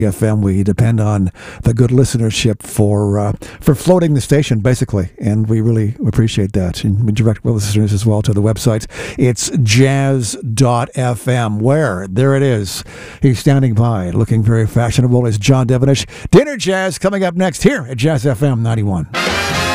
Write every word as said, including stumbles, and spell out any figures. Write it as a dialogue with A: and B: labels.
A: F M. We depend on the good listenership for uh, for floating the station, basically, and we really appreciate that. And we direct listeners as well to the website. It's jazz dot f m, where, there it is. He's standing by, looking very fashionable, is John Devenish. Dinner Jazz coming up next here at Jazz F M ninety-one.